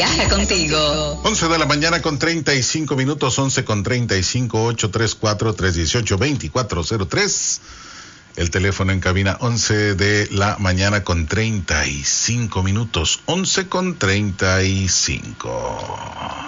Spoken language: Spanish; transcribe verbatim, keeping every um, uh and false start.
viaja contigo. once de la mañana con treinta y cinco minutos, once con treinta y cinco, ocho tres cuatro, tres uno ocho, dos cuatro cero tres. El teléfono en cabina, once de la mañana con treinta y cinco minutos, once con treinta y cinco.